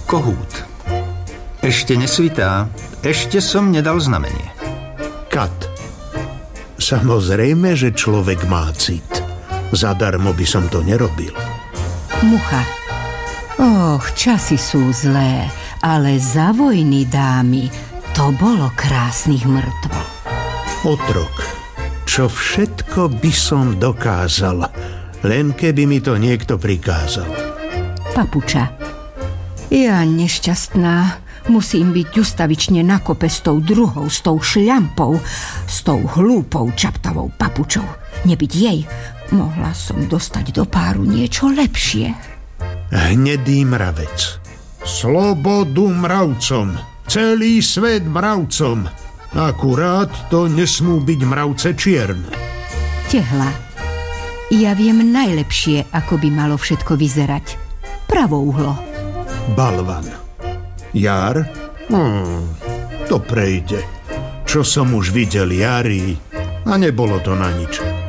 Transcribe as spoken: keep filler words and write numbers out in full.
Kohút. Ešte nesvitá. Ešte som nedal znamenie. Kat. Samozrejme, že človek má cit. Zadarmo by som to nerobil. Mucha. Och, časy sú zlé, ale za vojny, dámy, to bolo krásnych mŕtvo. Otrok. Čo všetko by som dokázal, len keby mi to niekto prikázal. Papuča. Ja nešťastná. Musím byť ustavične na kope s tou druhou, s tou šľampou, s tou hlúpou čaptavou papučou. Nebyť jej, mohla som dostať do páru niečo lepšie. Hnedý mravec. Slobodu mravcom. Celý svet mravcom. Akurát to nesmú byť mravce čierne. Tehla. Ja viem najlepšie, ako by malo všetko vyzerať. Pravouhlo. Balvan. Jar? Hmm, to prejde. Čo som už videl jari, a nebolo to na nič.